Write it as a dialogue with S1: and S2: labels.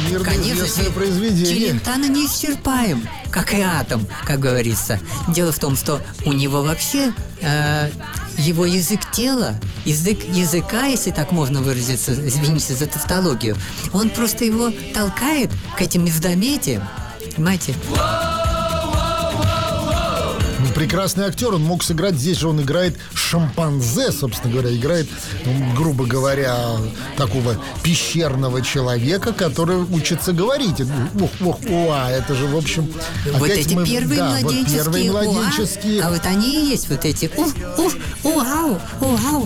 S1: всемирно известное произведение.
S2: Челентано неисчерпаем, как и атом, как говорится. Дело в том, что у него вообще его язык тела, язык языка, если так можно выразиться, извините за тавтологию, он просто его толкает к этим междометиям, понимаете?
S1: Прекрасный актер, он мог сыграть, здесь же он играет шимпанзе, собственно говоря, играет, грубо говоря, такого пещерного человека, который учится говорить. Это же, в общем...
S2: Вот эти первые младенческие,
S1: первые младенческие.
S2: А вот они и есть вот эти уау.